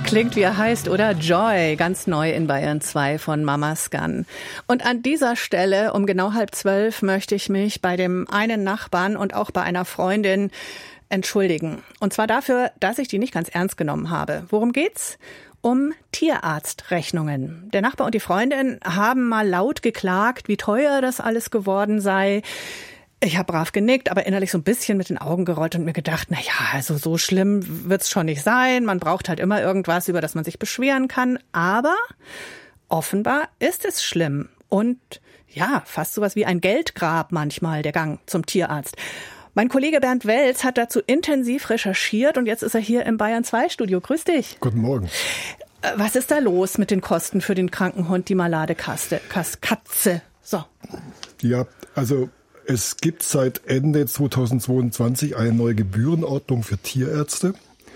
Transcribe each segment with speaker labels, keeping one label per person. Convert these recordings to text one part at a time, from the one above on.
Speaker 1: Klingt wie er heißt, oder? Joy, ganz neu in Bayern 2 von Mama Scan. Und an dieser Stelle, um genau 11:30, möchte ich mich bei dem einen Nachbarn und auch bei einer Freundin entschuldigen. Und zwar dafür, dass ich die nicht ganz ernst genommen habe. Worum geht's? Um Tierarztrechnungen. Der Nachbar und die Freundin haben mal laut geklagt, wie teuer das alles geworden sei. Ich habe brav genickt, aber innerlich so ein bisschen mit den Augen gerollt und mir gedacht, na ja, also so schlimm wird's schon nicht sein. Man braucht halt immer irgendwas, über das man sich beschweren kann. Aber offenbar ist es schlimm. Und ja, fast sowas wie ein Geldgrab manchmal, der Gang zum Tierarzt. Mein Kollege Bernd Welz hat dazu intensiv recherchiert und jetzt ist er hier im Bayern 2 Studio. Grüß dich.
Speaker 2: Guten Morgen.
Speaker 1: Was ist da los mit den Kosten für den kranken Hund, die Katze? So.
Speaker 2: Ja, also es gibt seit Ende 2022 eine neue Gebührenordnung für Tierärzte,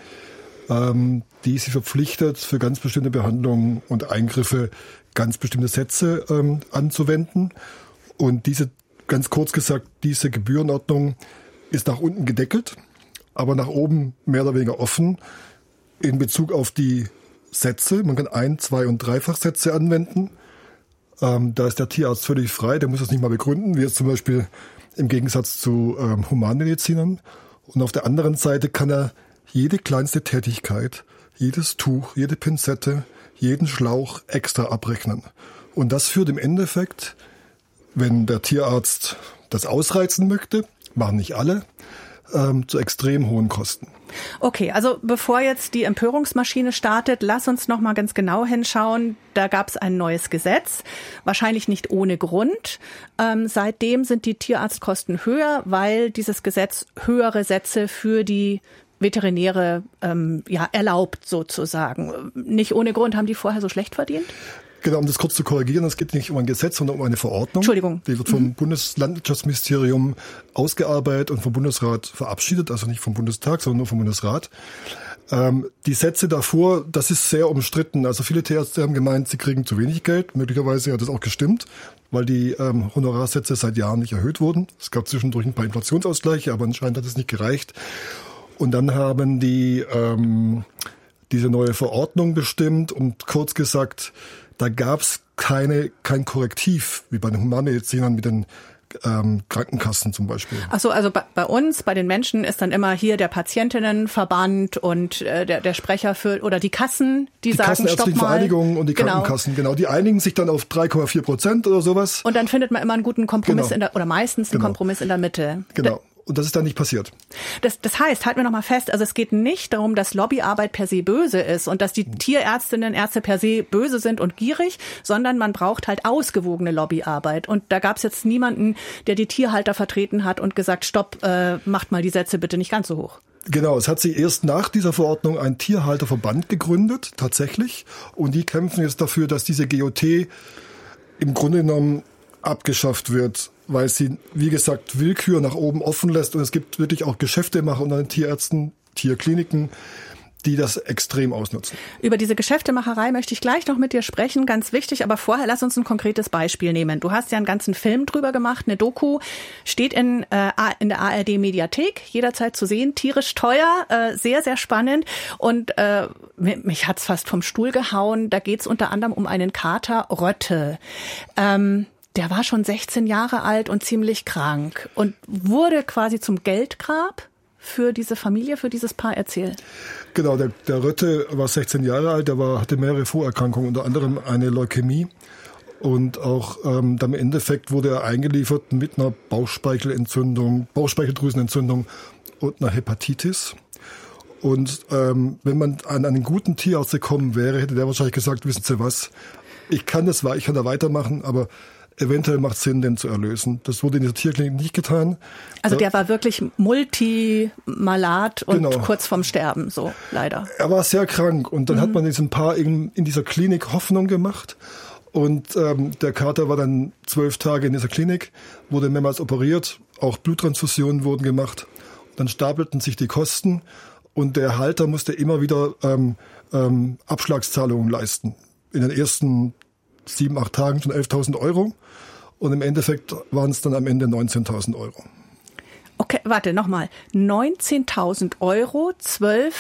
Speaker 2: die sie verpflichtet, für ganz bestimmte Behandlungen und Eingriffe ganz bestimmte Sätze anzuwenden. Und ganz kurz gesagt, diese Gebührenordnung ist nach unten gedeckelt, aber nach oben mehr oder weniger offen in Bezug auf die Sätze. Man kann 1-, 2- und 3-fach-Sätze anwenden. Da ist der Tierarzt völlig frei, der muss das nicht mal begründen, wie jetzt zum Beispiel im Gegensatz zu Humanmedizinern. Und auf der anderen Seite kann er jede kleinste Tätigkeit, jedes Tuch, jede Pinzette, jeden Schlauch extra abrechnen. Und das führt im Endeffekt, wenn der Tierarzt das ausreizen möchte, machen nicht alle, zu extrem hohen Kosten.
Speaker 1: Okay, also bevor jetzt die Empörungsmaschine startet, lass uns noch mal ganz genau hinschauen. Da gab es ein neues Gesetz, wahrscheinlich nicht ohne Grund. Seitdem sind die Tierarztkosten höher, weil dieses Gesetz höhere Sätze für die Veterinäre erlaubt sozusagen. Nicht ohne Grund. Haben die vorher so schlecht verdient?
Speaker 2: Genau, um das kurz zu korrigieren, es geht nicht um ein Gesetz, sondern um eine Verordnung.
Speaker 1: Entschuldigung.
Speaker 2: Die wird vom Bundeslandwirtschaftsministerium ausgearbeitet und vom Bundesrat verabschiedet, also nicht vom Bundestag, sondern nur vom Bundesrat. Die Sätze davor, das ist sehr umstritten. Also viele Tierärzte haben gemeint, sie kriegen zu wenig Geld. Möglicherweise hat das auch gestimmt, weil die Honorarsätze seit Jahren nicht erhöht wurden. Es gab zwischendurch ein paar Inflationsausgleiche, aber anscheinend hat es nicht gereicht. Und dann haben die diese neue Verordnung bestimmt und kurz gesagt, da gab es kein Korrektiv, wie bei den Humanmedizinern mit den Krankenkassen zum Beispiel.
Speaker 1: Ach so, also bei uns, bei den Menschen ist dann immer hier der Patientinnenverband und der Sprecher oder die Kassen, die sagen,
Speaker 2: Kassenärztlichen
Speaker 1: stopp mal.
Speaker 2: Vereinigungen und die Krankenkassen, genau. Die einigen sich dann auf 3,4% oder sowas.
Speaker 1: Und dann findet man immer einen guten Kompromiss oder meistens einen Kompromiss in der Mitte.
Speaker 2: Genau. Und das ist dann nicht passiert.
Speaker 1: Das heißt, halten wir noch mal fest, also es geht nicht darum, dass Lobbyarbeit per se böse ist und dass die Tierärztinnen, Ärzte per se böse sind und gierig, sondern man braucht halt ausgewogene Lobbyarbeit. Und da gab es jetzt niemanden, der die Tierhalter vertreten hat und gesagt, stopp, macht mal die Sätze bitte nicht ganz so hoch.
Speaker 2: Genau, es hat sich erst nach dieser Verordnung ein Tierhalterverband gegründet, tatsächlich. Und die kämpfen jetzt dafür, dass diese GOT im Grunde genommen abgeschafft wird, weil sie, wie gesagt, Willkür nach oben offen lässt. Und es gibt wirklich auch Geschäftemacher unter den Tierärzten, Tierkliniken, die das extrem ausnutzen.
Speaker 1: Über diese Geschäftemacherei möchte ich gleich noch mit dir sprechen, ganz wichtig. Aber vorher lass uns ein konkretes Beispiel nehmen. Du hast ja einen ganzen Film drüber gemacht, eine Doku, steht in der ARD-Mediathek, jederzeit zu sehen, tierisch teuer, sehr, sehr spannend. Und mich hat's fast vom Stuhl gehauen. Da geht's unter anderem um einen Kater Rötte. Der war schon 16 Jahre alt und ziemlich krank und wurde quasi zum Geldgrab für diese Familie, für dieses Paar. Erzähl.
Speaker 2: Genau, der Rötte war 16 Jahre alt, hatte mehrere Vorerkrankungen, unter anderem eine Leukämie. Und auch dann im Endeffekt wurde er eingeliefert mit einer Bauchspeicheldrüsenentzündung und einer Hepatitis. Und wenn man an einen guten Tierarzt gekommen wäre, hätte der wahrscheinlich gesagt, wissen Sie was, ich kann da weitermachen, aber eventuell macht es Sinn, den zu erlösen. Das wurde in dieser Tierklinik nicht getan.
Speaker 1: Also der war wirklich multimalat und kurz vorm Sterben, so leider.
Speaker 2: Er war sehr krank und dann hat man diesem Paar in dieser Klinik Hoffnung gemacht. Und der Kater war dann 12 Tage in dieser Klinik, wurde mehrmals operiert, auch Bluttransfusionen wurden gemacht. Dann stapelten sich die Kosten und der Halter musste immer wieder Abschlagszahlungen leisten. In den ersten 7-8 Tagen schon 11.000 Euro und im Endeffekt waren es dann am Ende 19.000 Euro.
Speaker 1: Okay, warte, nochmal. 19.000 Euro, 12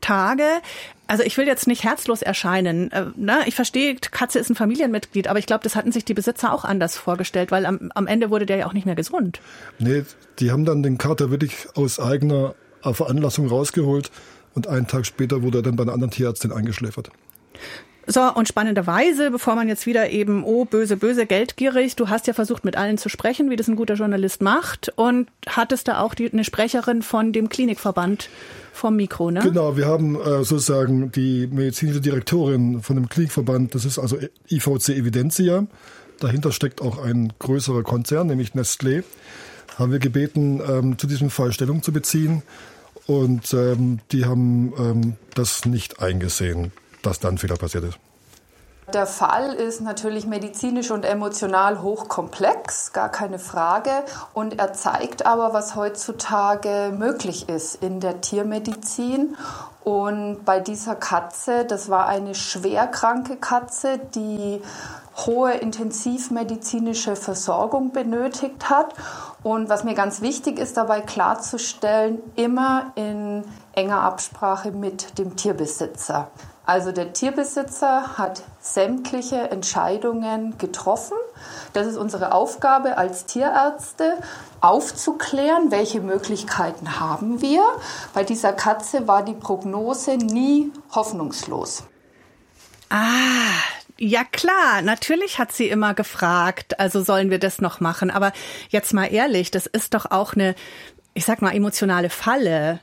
Speaker 1: Tage. Also ich will jetzt nicht herzlos erscheinen. Ich verstehe, Katze ist ein Familienmitglied, aber ich glaube, das hatten sich die Besitzer auch anders vorgestellt, weil am Ende wurde der ja auch nicht mehr gesund. Nee,
Speaker 2: die haben dann den Kater wirklich aus eigener Veranlassung rausgeholt und einen Tag später wurde er dann bei einer anderen Tierärztin eingeschläfert.
Speaker 1: So, und spannenderweise, bevor man jetzt wieder eben, böse, geldgierig, du hast ja versucht, mit allen zu sprechen, wie das ein guter Journalist macht, und hattest da auch eine Sprecherin von dem Klinikverband vom Mikro, ne?
Speaker 2: Genau, wir haben sozusagen die medizinische Direktorin von dem Klinikverband, das ist also IVC Evidentia, dahinter steckt auch ein größerer Konzern, nämlich Nestlé, haben wir gebeten, zu diesem Fall Stellung zu beziehen, und die haben das nicht eingesehen, dass dann ein Fehler passiert ist.
Speaker 3: Der Fall ist natürlich medizinisch und emotional hochkomplex, gar keine Frage. Und er zeigt aber, was heutzutage möglich ist in der Tiermedizin. Und bei dieser Katze, das war eine schwerkranke Katze, die hohe intensivmedizinische Versorgung benötigt hat. Und was mir ganz wichtig ist, dabei klarzustellen, immer in enger Absprache mit dem Tierbesitzer. Also der Tierbesitzer hat sämtliche Entscheidungen getroffen. Das ist unsere Aufgabe als Tierärzte, aufzuklären, welche Möglichkeiten haben wir. Bei dieser Katze war die Prognose nie hoffnungslos.
Speaker 1: Ja klar, natürlich hat sie immer gefragt, also sollen wir das noch machen. Aber jetzt mal ehrlich, das ist doch auch eine, ich sag mal, emotionale Falle.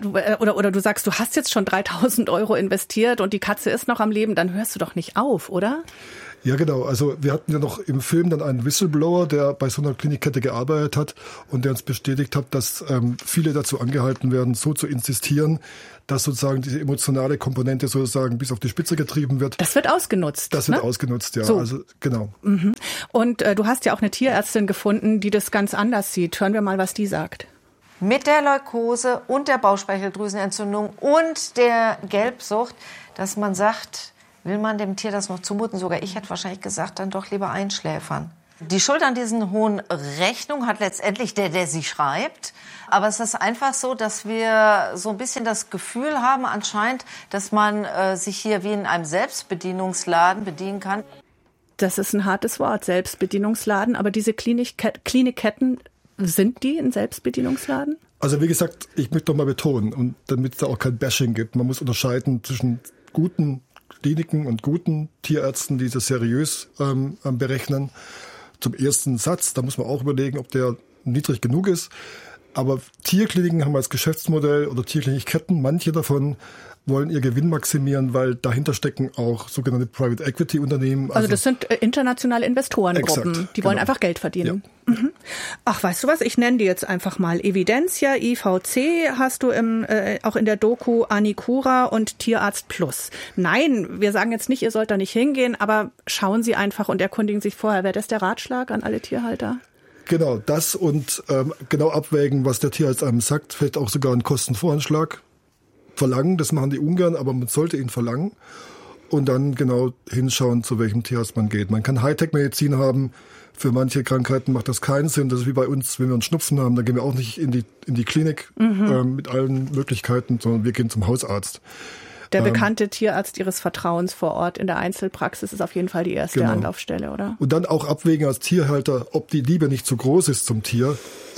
Speaker 1: Oder du sagst, du hast jetzt schon 3.000 € investiert und die Katze ist noch am Leben, dann hörst du doch nicht auf, oder?
Speaker 2: Ja, genau. Also wir hatten ja noch im Film dann einen Whistleblower, der bei so einer Klinikkette gearbeitet hat und der uns bestätigt hat, dass viele dazu angehalten werden, so zu insistieren, dass sozusagen diese emotionale Komponente sozusagen bis auf die Spitze getrieben wird.
Speaker 1: Das wird ausgenutzt.
Speaker 2: Das wird ausgenutzt, ja.
Speaker 1: So.
Speaker 2: Also genau.
Speaker 1: Mhm. Und du hast ja auch eine Tierärztin gefunden, die das ganz anders sieht. Hören wir mal, was die sagt.
Speaker 4: Mit der Leukose und der Bauchspeicheldrüsenentzündung und der Gelbsucht, dass man sagt, will man dem Tier das noch zumuten? Sogar ich hätte wahrscheinlich gesagt, dann doch lieber einschläfern. Die Schuld an diesen hohen Rechnungen hat letztendlich der sie schreibt. Aber es ist einfach so, dass wir so ein bisschen das Gefühl haben anscheinend, dass man sich hier wie in einem Selbstbedienungsladen bedienen kann.
Speaker 1: Das ist ein hartes Wort, Selbstbedienungsladen. Aber diese Klinikketten, sind die ein Selbstbedienungsladen?
Speaker 2: Also wie gesagt, ich möchte noch mal betonen, und damit es da auch kein Bashing gibt, man muss unterscheiden zwischen guten Kliniken und guten Tierärzten, die das seriös berechnen. Zum ersten Satz, da muss man auch überlegen, ob der niedrig genug ist. Aber Tierkliniken haben als Geschäftsmodell oder Tierklinikketten, manche davon wollen ihr Gewinn maximieren, weil dahinter stecken auch sogenannte Private Equity Unternehmen.
Speaker 1: Also das sind internationale Investorengruppen,
Speaker 2: exakt,
Speaker 1: die wollen einfach Geld verdienen. Ja. Mhm. Ach, weißt du was, ich nenne die jetzt einfach mal Evidentia, IVC hast du auch in der Doku Anicura und Tierarzt Plus. Nein, wir sagen jetzt nicht, ihr sollt da nicht hingehen, aber schauen Sie einfach und erkundigen sich vorher. Wäre das der Ratschlag an alle Tierhalter?
Speaker 2: Genau, das und genau abwägen, was der Tierarzt einem sagt, vielleicht auch sogar einen Kostenvoranschlag verlangen, das machen die ungern, aber man sollte ihn verlangen und dann genau hinschauen, zu welchem Tierarzt man geht. Man kann Hightech-Medizin haben, für manche Krankheiten macht das keinen Sinn, das ist wie bei uns, wenn wir einen Schnupfen haben, dann gehen wir auch nicht in die Klinik mit allen Möglichkeiten, sondern wir gehen zum Hausarzt.
Speaker 1: Der bekannte Tierarzt Ihres Vertrauens vor Ort in der Einzelpraxis ist auf jeden Fall die erste Anlaufstelle, oder? Und
Speaker 2: dann auch abwägen als Tierhalter, ob die Liebe nicht zu groß ist zum Tier,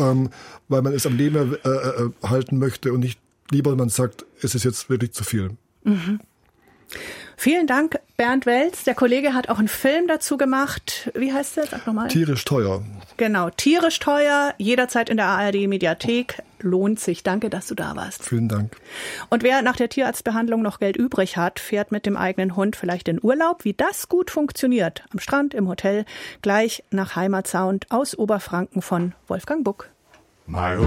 Speaker 2: weil man es am Leben halten möchte und nicht lieber man sagt, es ist jetzt wirklich zu viel.
Speaker 1: Mhm. Vielen Dank, Bernd Welz. Der Kollege hat auch einen Film dazu gemacht. Wie heißt der? Sag nochmal.
Speaker 2: Tierisch teuer.
Speaker 1: Genau, tierisch teuer. Jederzeit in der ARD-Mediathek. Lohnt sich. Danke, dass du da warst.
Speaker 2: Vielen Dank.
Speaker 1: Und wer nach der Tierarztbehandlung noch Geld übrig hat, fährt mit dem eigenen Hund vielleicht in Urlaub. Wie das gut funktioniert. Am Strand, im Hotel. Gleich nach Heimatsound aus Oberfranken von Wolfgang Buck.
Speaker 5: My